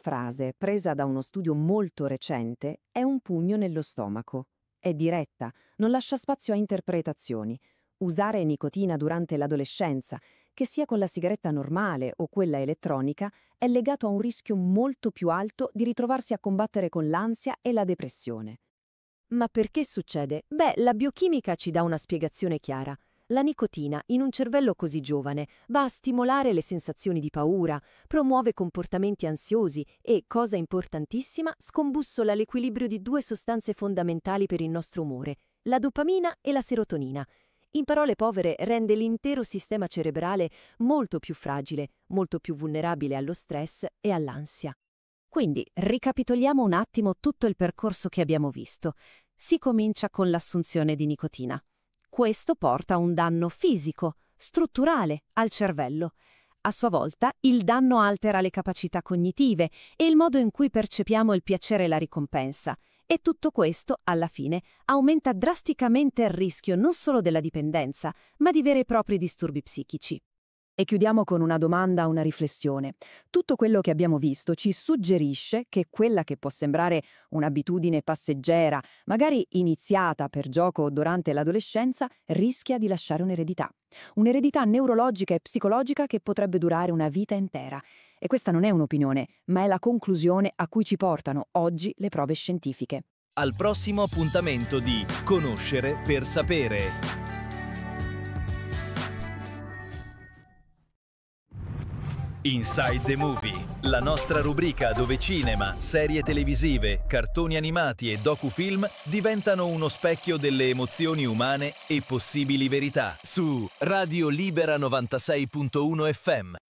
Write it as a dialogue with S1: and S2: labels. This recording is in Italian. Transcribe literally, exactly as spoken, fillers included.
S1: frase, presa da uno studio molto recente, è un pugno nello stomaco. È diretta, non lascia spazio a interpretazioni. Usare nicotina durante l'adolescenza, che sia con la sigaretta normale o quella elettronica, è legato a un rischio molto più alto di ritrovarsi a combattere con l'ansia e la depressione.
S2: Ma perché succede? Beh, la biochimica ci dà una spiegazione chiara. La nicotina, in un cervello così giovane, va a stimolare le sensazioni di paura, promuove comportamenti ansiosi e, cosa importantissima, scombussola l'equilibrio di due sostanze fondamentali per il nostro umore, la dopamina e la serotonina. In parole povere, rende l'intero sistema cerebrale molto più fragile, molto più vulnerabile allo stress e all'ansia.
S1: Quindi, ricapitoliamo un attimo tutto il percorso che abbiamo visto. Si comincia con l'assunzione di nicotina. Questo porta a un danno fisico, strutturale, al cervello. A sua volta, il danno altera le capacità cognitive e il modo in cui percepiamo il piacere e la ricompensa. E tutto questo, alla fine, aumenta drasticamente il rischio non solo della dipendenza, ma di veri e propri disturbi psichici. E chiudiamo con una domanda, una riflessione. Tutto quello che abbiamo visto ci suggerisce che quella che può sembrare un'abitudine passeggera, magari iniziata per gioco durante l'adolescenza, rischia di lasciare un'eredità. Un'eredità neurologica e psicologica che potrebbe durare una vita intera. E questa non è un'opinione, ma è la conclusione a cui ci portano oggi le prove scientifiche.
S3: Al prossimo appuntamento di Conoscere per sapere. Inside the Movie, la nostra rubrica dove cinema, serie televisive, cartoni animati e docufilm diventano uno specchio delle emozioni umane e possibili verità su Radio Libera novantasei punto uno F M.